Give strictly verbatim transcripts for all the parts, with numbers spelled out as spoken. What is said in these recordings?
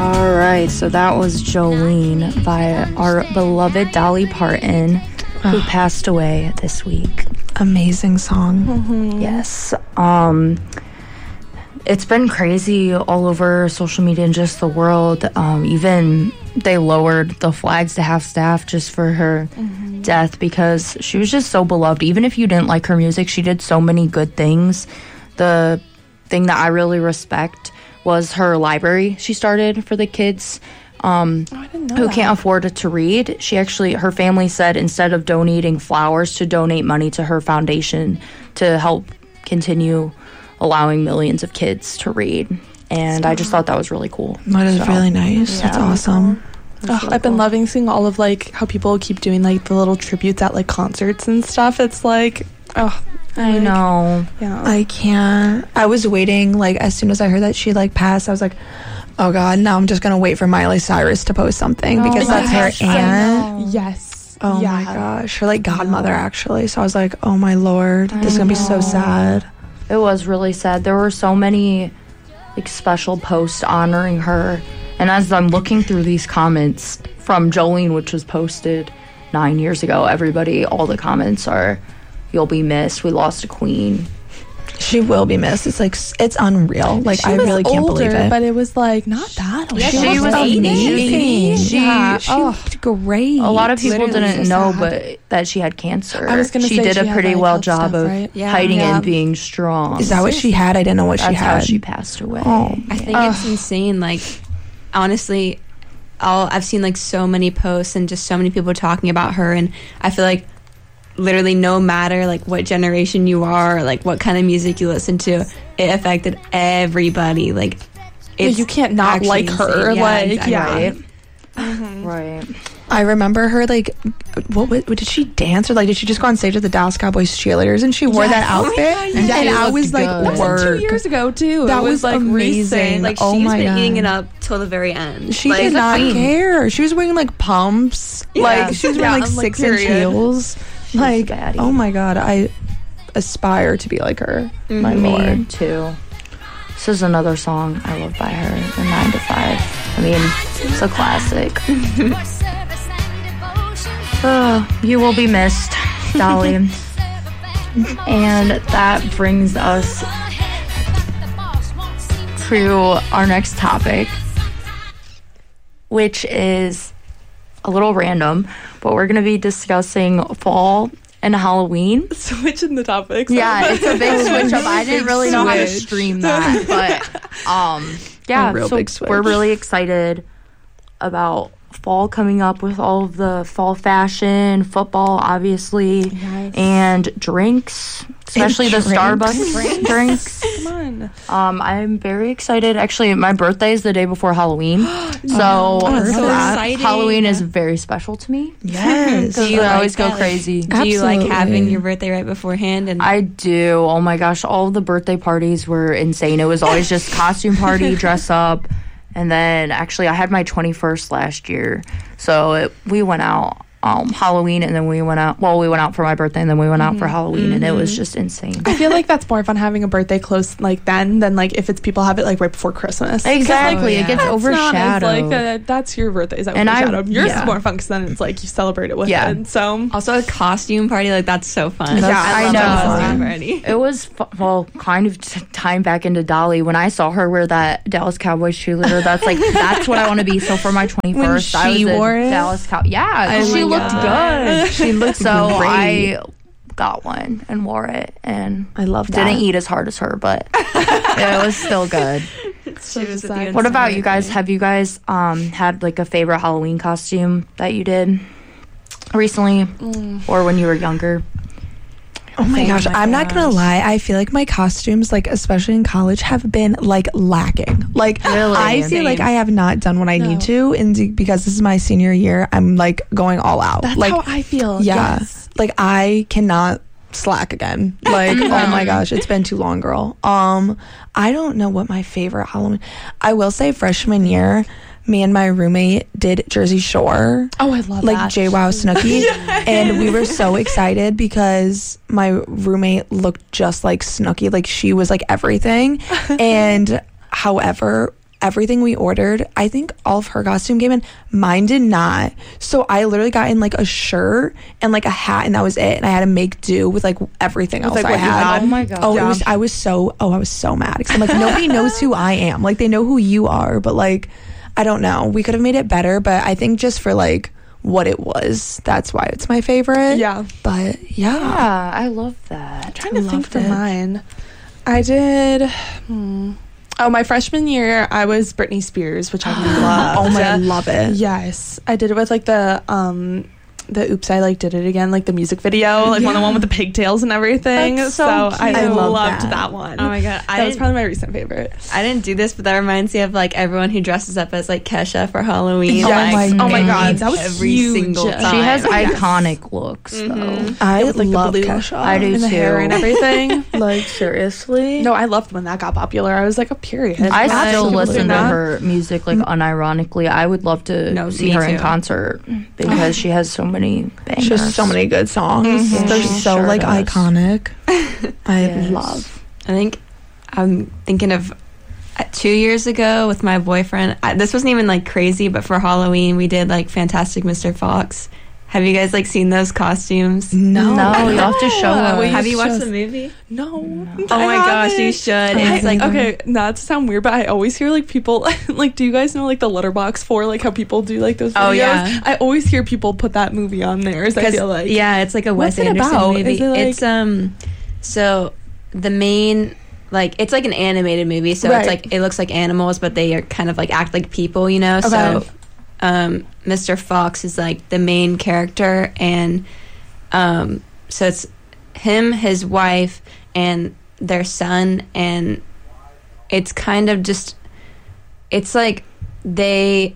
All right, so that was Jolene by our beloved Dolly Parton, who passed away this week. Amazing song. Mm-hmm. Yes. Um, it's been crazy all over social media and just the world. Um, even they lowered the flags to half-staff just for her mm-hmm. death because she was just so beloved. Even if you didn't like her music, she did so many good things. The thing that I really respect was her library she started for the kids um, oh, who that. can't afford to read. She actually, her family said instead of donating flowers, to donate money to her foundation to help continue allowing millions of kids to read. And so, I just thought that was really cool. That is so, really nice. Yeah. That's awesome. That's really I've been cool. loving seeing all of like how people keep doing like the little tributes at like concerts and stuff. It's like, oh, I like, know. Yeah. I can't. I was waiting, like, as soon as I heard that she, like, passed, I was like, oh, God, now I'm just going to wait for Miley Cyrus to post something oh, because that's yes, her aunt. Yes. Oh, yeah. my gosh. Her, like, godmother, actually. So I was like, oh, my Lord. I This is going to be know. so sad. It was really sad. There were so many, like, special posts honoring her. And as I'm looking through these comments from Jolene, which was posted nine years ago, everybody, all the comments are... You'll be missed. We lost a queen. She will be missed. It's like, it's unreal. Like, she I was really can't older, believe it. But it was like, not that old. Yeah, she, she was, was amazing. She, yeah. she oh. looked great. A lot of people Literally didn't so know sad. but that she had cancer. I was gonna she say did she a had, pretty like, well health job stuff, of right? yeah. hiding yeah. it and being strong. Is that what she had? I didn't know what That's she had. how she passed away. Oh, I think Ugh. it's insane. Like, honestly, I'll, I've seen like so many posts and just so many people talking about her, and I feel like literally no matter like what generation you are, or, like what kind of music you listen to, it affected everybody. Like, it's yeah, you can't not actually like her. insane. Yeah, like, exactly. yeah. Right. Mm-hmm. Right. I remember her, like, what, what, what did she dance or like did she just go on stage with the Dallas Cowboys cheerleaders and she wore Yes. that outfit? Oh my God, and yeah. and She I looked was like, good. That was work. two years ago too. That it was, was like amazing. recent. Like, Oh she's my been eating God. it up till the very end. She like, did not queen. care. She was wearing like pumps. Yeah. Like she was wearing Yeah, like I'm, like, six inch period. heels. She's Like, baddie. oh my God, I aspire to be like her. Mhm. My Me Lord. too. This is another song I love by her, the nine to five. I mean, it's a classic. Oh, you will be missed, Dolly. And that brings us to our next topic, which is a little random, but we're going to be discussing fall and Halloween. Switching the topics. Yeah, it's a big switch up. I didn't really know how to Switch. stream that, but um, yeah, A real so big switch. we're really excited about fall coming up with all of the fall fashion, football, obviously, Yes. and drinks, especially the drinks. Starbucks drinks. Come on. Um, I'm very excited. Actually, my birthday is the day before Halloween, so, Oh, so that- exciting. Halloween is very special to me. Yes. Because you I like always go that, like- crazy. Do you like Absolutely. having your birthday right beforehand? And I do. Oh my gosh, all the birthday parties were insane. It was always just costume party, dress up, and then actually I had my twenty-first last year, so it, we went out um, Halloween, and then we went out. Well, we went out for my birthday, and then we went out for Halloween, and it was just insane. I feel like that's more fun having a birthday close like then than like if it's people have it like right before Christmas. 'Cause, like, Exactly, Oh, yeah. it gets that's not as, overshadowed. like uh, that's your birthday is And I- overshadowed. Yours yeah. is more fun because then it's like you celebrate it with Yeah. it. So also a costume party, like that's so fun. That's- I I love know. a costume party. It was, fu- well, kind of t- time back into Dolly. When I saw her wear that Dallas Cowboys cheerleader, that's like, that's what I want to be. So for my twenty-first, I was she a wore it? Dallas Cow. Yeah, Oh she my looked God. good. She looked So great. I got one and wore it, and I love that. didn't eat as hard as her, but it was still good. She was with you in What about you spirit. guys? Have you guys um had like a favorite Halloween costume that you did recently, or when you were younger? Oh my Oh gosh, my I'm not gonna gosh. lie. I feel like my costumes, like especially in college, have been like lacking. Like Really? I feel like I have not done what I No. need to, and d- because this is my senior year, I'm like going all out. that's like how I feel. yeah, Yes. like I cannot slack again. Like oh my gosh, it's been too long, girl. Um, I don't know what my favorite Halloween. I will say freshman year, me and my roommate did Jersey Shore. Oh, I love Like that. J Wow Snooki, and we were so excited because my roommate looked just like Snooki, like she was like everything. And however, everything we ordered, I think all of her costume came in. Mine did not. So I literally got in like a shirt and like a hat, and that was it. And I had to make do with like everything else like, I what you had. had. Oh my god. Oh, Yeah. it was. I was so. Oh, I was so mad because I'm like, nobody knows who I am. Like, they know who you are, but like, I don't know. We could have made it better, but I think just for like what it was, that's why it's my favorite. Yeah. But yeah, Yeah, I love that. Trying to think loved for it. mine. I did. Hmm. Oh, my freshman year, I was Britney Spears, which I love. oh my, I love it. Yes, I did it with like the um the Oops I Like Did It Again, like the music video, like one the one with the pigtails and everything. That's so I, cute. I I love loved that. that. one. Oh my god, I that was didn't, probably my recent favorite. I didn't do this, but that reminds me of like everyone who dresses up as like Kesha for Halloween. Yes. Like, Oh my god, every- that was every huge. single time. She has Yes. iconic looks though. Mhm. I with, like, the love blue- Kesha. I do and the hair too. and everything. Like seriously? No, I loved when that got popular. I was like, a period. I Wow, still people listen doing to that. her music like unironically. I would love to No, see me her in too. concert because she has so many bangers. She has so many good songs. Mhm. They're She so sure like does. iconic. I Yes. love. I think I'm thinking of uh, two years ago with my boyfriend. I, this wasn't even like crazy, but for Halloween we did like Fantastic Mister Fox. Have you guys like seen those costumes? No, No, you'll have to show Uh, us. will Have you watched shows- the movie? No. Oh my gosh, you should. It's like Okay, not to sound weird, but I always hear like people like, do you guys know like the Letterbox for like how people do like those videos? Oh, yeah. I always hear people put that movie on theirs. I feel like yeah, it's like a Wes What's it Anderson about? movie. Is it, like- It's um, so the main like it's like an animated movie, so Right. it's like it looks like animals, but they are kind of like act like people, you know. So, Okay. um, Mister Fox is like the main character, and um, so it's him, his wife, and their son, and it's kind of just it's like they.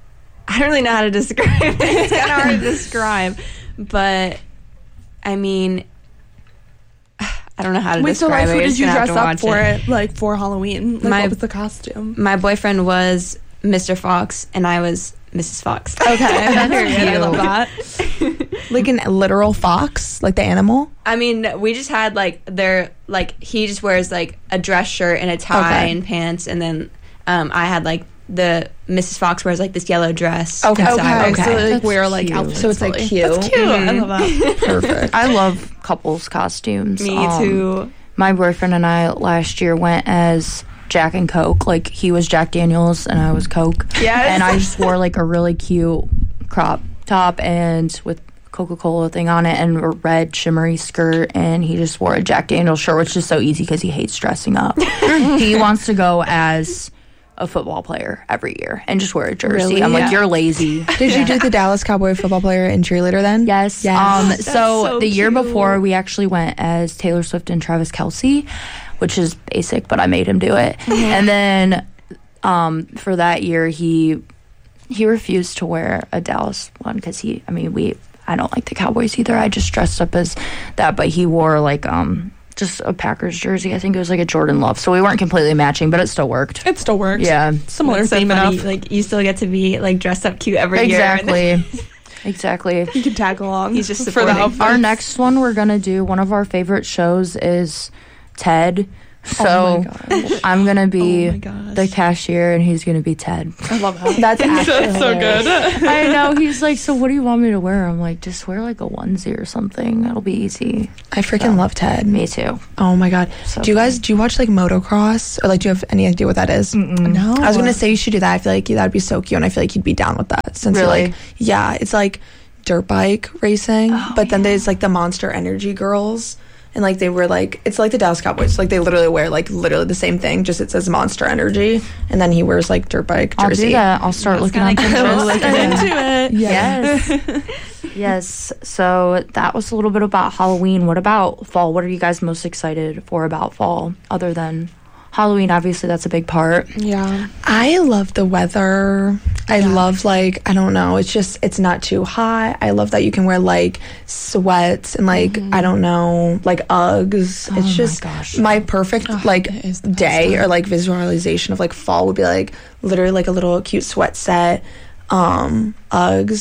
I don't really know how to describe it. It's kind of hard to describe, but I mean, I don't know how to Wait, so describe like, it. who You're did just you gonna have dress to up watch for it. it. Like for Halloween? Like, My- what was the costume? My boyfriend was Mister Fox, and I was Missus Fox. Okay, that's cute. I love that. like an literal fox, like the animal. I mean, we just had like their like he just wears like a dress shirt and a tie Okay. and pants, and then um, I had like the Missus Fox wears like this yellow dress. Okay. inside. Okay, so Okay. they, like That's wear like cute. outfits. So it's like fully. cute. That's cute. I Mhm. love that. Perfect. I love couples costumes. Me Um, too. My boyfriend and I last year went as Jack and Coke. Like he was Jack Daniels and I was Coke. Yes. And I just wore like a really cute crop top and with Coca-Cola thing on it and a red shimmery skirt, and he just wore a Jack Daniels shirt, which is so easy because he hates dressing up. He wants to go as a football player every year and just wear a jersey. Really? I'm like, Yeah. you're lazy. Did you do the Dallas Cowboy football player and cheerleader then? Yes. Yes. Um, That's so, so the year cute. before, we actually went as Taylor Swift and Travis Kelce, which is basic, but I made him do it. And then um, for that year, he he refused to wear a Dallas one because he, I mean, we, I don't like the Cowboys either. I just dressed up as that, but he wore like um just a Packers jersey. I think it was like a Jordan Love. So we weren't completely matching, but it still worked. It still works. Yeah, Similar That's so theme funny. enough. Like you still get to be like dressed up cute every year. exactly. Exactly. You can tag along. He's just for the supporting. outfits. Our next one we're gonna do, one of our favorite shows is Ted. So Oh my gosh. I'm gonna be Oh my gosh. the cashier and he's gonna be Ted. I love that. That's actually That's so good. I know. He's like, so what do you want me to wear? I'm like, just wear like a onesie or something. It'll be easy. I freaking love Ted. Me too. Oh my god. So do you guys do you watch like motocross, or like do you have any idea what that is? No. I was gonna say you should do that. I feel like that'd be so cute, and I feel like you'd be down with that. Since you're, Really? like, yeah, it's like dirt bike racing, but then there's like the Monster Energy girls, and like they were like it's like the Dallas Cowboys. Like they literally wear like literally the same thing, just it says Monster Energy, and then he wears like dirt bike I'll jersey. do that. I'll start That's looking on kinda cool. Pinterest. I'm into it. Yes. Yes. So that was a little bit about Halloween. What about fall? What are you guys most excited for about fall other than Halloween? Obviously, that's a big part. Yeah. I love the weather. I love like I don't know. It's just it's not too hot. I love that you can wear like sweats and like I don't know like Uggs. Oh it's my just gosh. my perfect Oh, like it is the best day time. or like visualization of like fall would be like literally like a little cute sweat set, um, Uggs,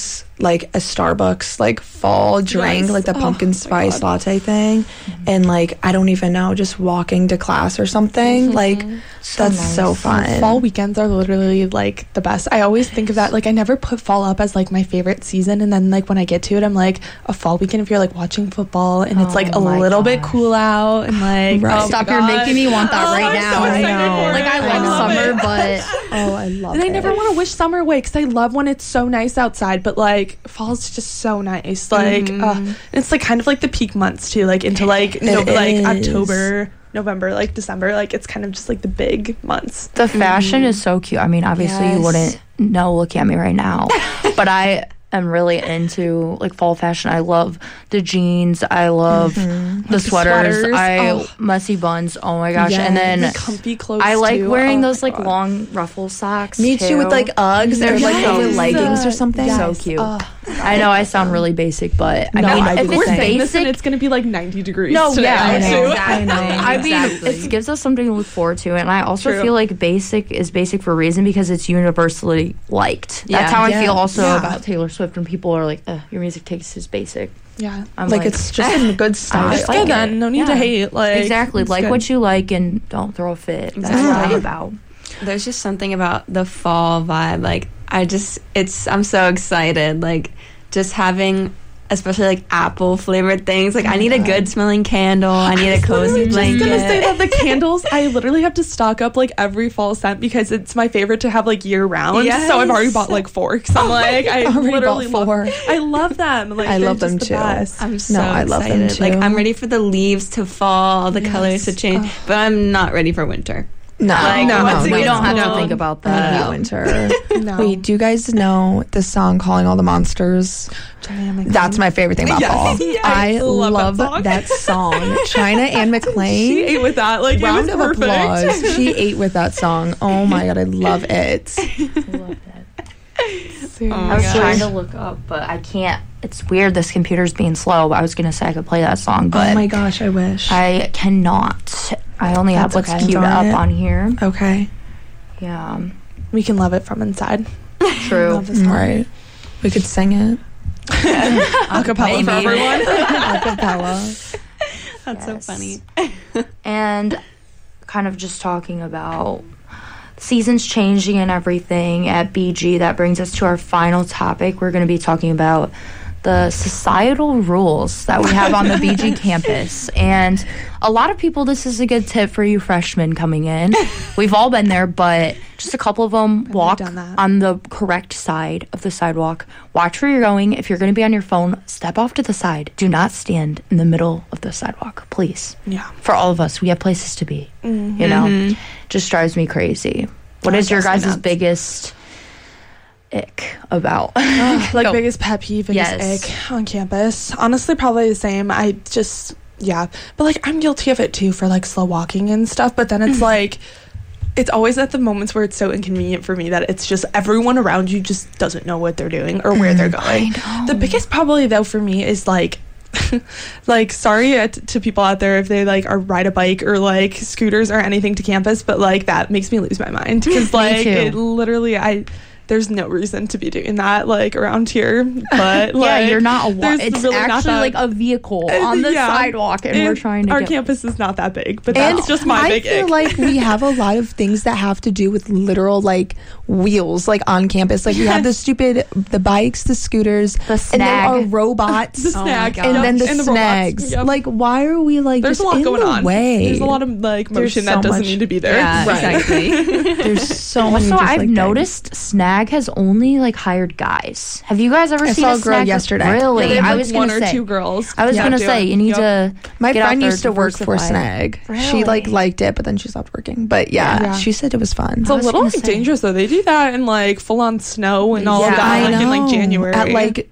like a Starbucks like fall drink, Yes. like the Oh, pumpkin my spice God. latte thing, and like I don't even know, just walking to class or something. Like So that's nice. so fun. Fall weekends are literally like the best. I always think of that. Like I never put fall up as like my favorite season, and then like when I get to it, I'm like a fall weekend if you're like watching football and it's like a Oh my little bit gosh. cool out and like Right. oh Stop, my you're God. making me want that Oh, right I'm now. so I excited know. for it. Like I I love know. summer, but Oh, I love And I it. never want to wish summer away because I love when it's so nice outside, but like fall's just so nice. Like uh, it's like kind of like the peak months too, like into like no, It like is. October, November, like December. Like it's kind of just like the big months. The fashion is so cute. I mean, obviously you Yes. wouldn't know looking at me right now, but I am really into like fall fashion. I love the jeans. I love the the sweaters. sweaters. I Oh. messy buns. Oh my gosh! And Yes. then The comfy clothes. I like too. wearing Oh those my like God. long ruffle socks. Me too, with like Uggs They're or like so over cute. leggings or something. So cute. Oh, I know I sound really basic, but I No, mean, I do if the it's same. saying this and basic, it's gonna be like ninety degrees. No, today, yeah, I too. know. I know. I mean, Exactly. it gives us something to look forward to, and I also True. feel like basic is basic for a reason because it's universally liked. Yeah. That's how I Yeah. feel also Yeah. about Taylor Swift when people are like, Ugh, "Your music taste is basic." Yeah. I'm Like it's just a good style. I It's like good it. then. No need Yeah. to hate. Like Exactly, it's like good. what you like and don't throw a fit. That's Exactly. what I'm about. There's just something about the fall vibe. Like I just, it's. I'm so excited. Like just having, especially like apple flavored things. Like I need a good smelling candle. I need a cozy I was blanket. just gonna say that the candles, I literally have to stock up like every fall scent because it's my favorite to have like year round. Yes. So I've already bought like four. 'Cause I'm like, I Already literally bought four. love. I love them. Like I they're love them just the too. best. I'm so No, I love them excited. Like too. I'm ready for the leaves to fall, the colors to change, but I'm not ready for winter. No, Like, no, once no, it no. We don't have to No. think about I hate that. winter. No. Wait, do you guys know the song "Calling All the Monsters"? China McClain. That's my favorite thing about Yes. fall. Yes. I Love love, that song. that song. China and She McClain. ate with that. Like Round it of was perfect. applause. She ate with that song. Oh my god, I love it. I was trying to look up, but I can't. It's weird. This computer's being slow. But I was gonna say I could play that song, but Oh my gosh, I wish. I cannot. I only have That's what's okay. queued Darn up it. on here. Okay, Yeah, We can love it from inside. true. Love this song. right. We could sing it. Acapella for Maybe. everyone. Acapella. That's Yes. so funny. And kind of just talking about seasons changing and everything at B G, that brings us to our final topic. We're going to be talking about the societal rules that we have on the B G campus. And a lot of people, this is a good tip for you freshmen coming in. We've all been there, but just a couple of them walk done that. on the correct side of the sidewalk. Watch where you're going. If you're going to be on your phone, step off to the side. Do not stand in the middle of the sidewalk, please. Yeah. For all of us, we have places to be. Mm-hmm. You know, just drives me crazy. What Oh, is your it drives me guys' nuts. biggest ick about? Like Go. biggest pet peeve, biggest Yes. ick on campus. Honestly, probably the same. I just yeah, but like I'm guilty of it too for like slow walking and stuff. But then it's like it's always at the moments where it's so inconvenient for me that it's just everyone around you just doesn't know what they're doing or where they're going. The biggest probably though for me is like. like sorry uh, t- to people out there if they like are ride a bike or like scooters or anything to campus, but like that makes me lose my mind because like too. it literally I there's no reason to be doing that like around here, but like Yeah, you're not a wa- there's It's really not actually that- like a vehicle Uh, on the yeah. sidewalk, and we're And trying to our get. campus is not that big, but And that's just my I big feel ick. like we have a lot of things that have to do with literal like wheels, like on campus. Like we have the stupid, the bikes, the scooters, The and then snag. our robots, the snag and then the, and the snags. robots. Yep. Like, why are we like there's just a lot in going the on. way? There's a lot of like There's motion so that doesn't much- need to be there. Yeah, Right. exactly. There's so many. Also, just, I've like, noticed Snag has only like hired guys. Have you guys ever I seen saw a a girl Snag? yesterday. Really? Yeah, they have, I like, was one gonna or say. two girls. I was Yeah, gonna do say it. you need Yep. to. things. My get out friend there, used to work for diversify. Snag. She like Really? liked it, but then she stopped working. But yeah, Yeah. she said it was fun. It's a was little gonna say. dangerous though. They do that in like full on snow and all Yeah, of that, I like in know. like January. At like